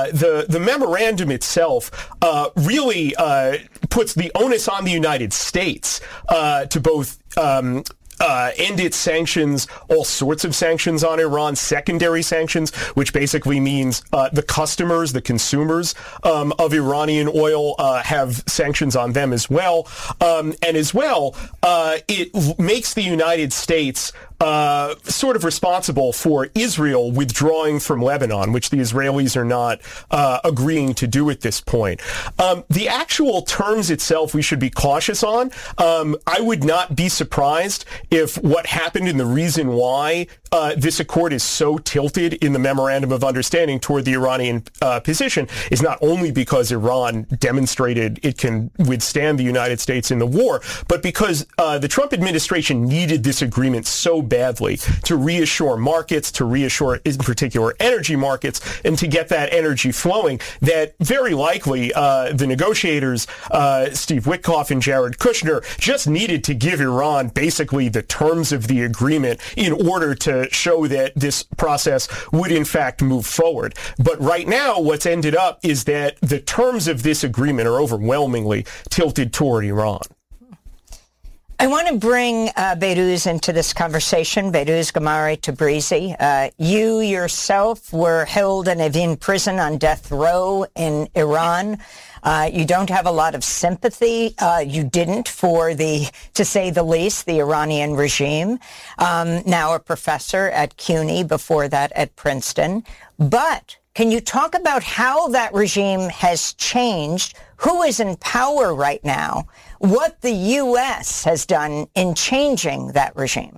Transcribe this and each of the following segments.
the memorandum itself really puts the onus on the United States to both end its sanctions, all sorts of sanctions on Iran, secondary sanctions, which basically means the customers, the consumers of Iranian oil have sanctions on them as well. And as well, it makes the United States sort of responsible for Israel withdrawing from Lebanon, which the Israelis are not agreeing to do at this point. The actual terms itself we should be cautious on. I would not be surprised if what happened and the reason why this accord is so tilted in the Memorandum of Understanding toward the Iranian position is not only because Iran demonstrated it can withstand the United States in the war, but because the Trump administration needed this agreement so badly to reassure markets, to reassure, in particular, energy markets, and to get that energy flowing, that very likely the negotiators, Steve Witkoff and Jared Kushner, just needed to give Iran basically the terms of the agreement in order to show that this process would in fact move forward. But right now, what's ended up is that the terms of this agreement are overwhelmingly tilted toward Iran. I want to bring Behrooz into this conversation, Behrooz Gamari Tabrizi. You yourself were held in Evin prison on death row in Iran. You don't have a lot of sympathy. You didn't for to say the least, the Iranian regime. Now a professor at CUNY, before that at Princeton. But can you talk about how that regime has changed? Who is in power right now? What the U.S. has done in changing that regime?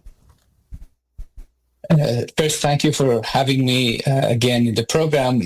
First, thank you for having me again in the program.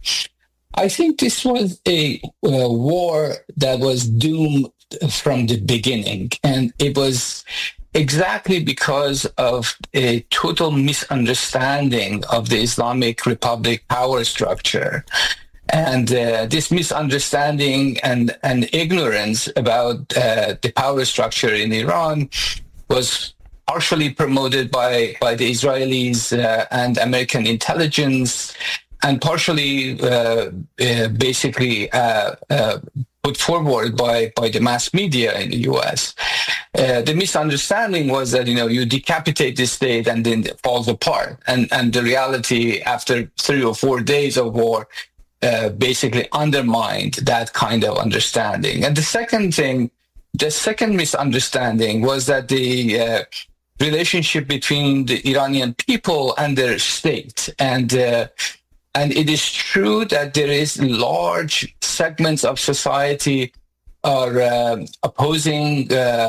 I think this was a war that was doomed from the beginning, and it was exactly because of a total misunderstanding of the Islamic Republic power structure. And this misunderstanding and ignorance about the power structure in Iran was partially promoted by the Israelis and American intelligence, and partially basically put forward by the mass media in the U.S. The misunderstanding was that, you decapitate the state and then it falls apart. And the reality, after 3 or 4 days of war, basically undermined that kind of understanding. And the second misunderstanding was that the relationship between the Iranian people and their state. And it is true that there is large segments of society are opposing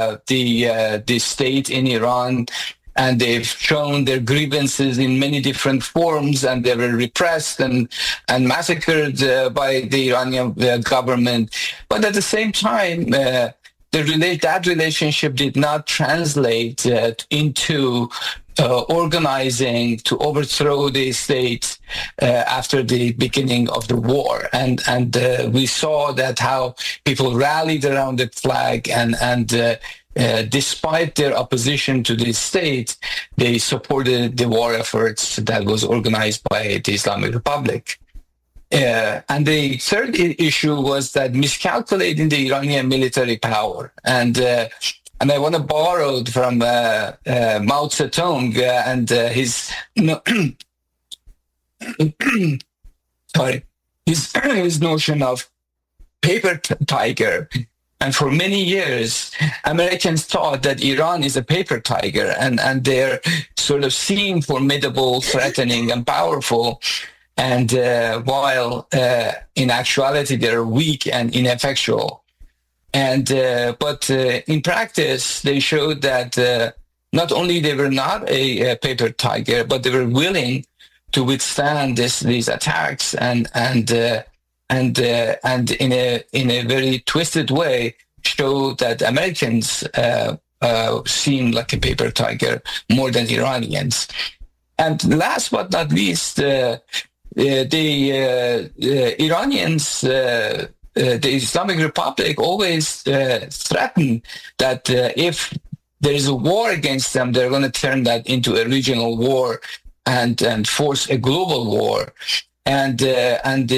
the state in Iran, and they've shown their grievances in many different forms, and they were repressed and massacred by the Iranian government. But at the same time, that relationship did not translate into organizing to overthrow the state after the beginning of the war. And we saw that how people rallied around the flag and despite their opposition to the state, they supported the war efforts that was organized by the Islamic Republic. And the third issue was that miscalculating the Iranian military power. And I want to borrow from Mao Zedong and his his notion of paper tiger. And for many years, Americans thought that Iran is a paper tiger, and they're sort of seen formidable, threatening, and powerful. And while in actuality, they're weak and ineffectual. But in practice, they showed that not only they were not a paper tiger, but they were willing to withstand these attacks and in a very twisted way show that Americans seem like a paper tiger more than Iranians. And last but not least, the Iranians, the Islamic Republic always threatened that if there is a war against them, they're going to turn that into a regional war and force a global war. And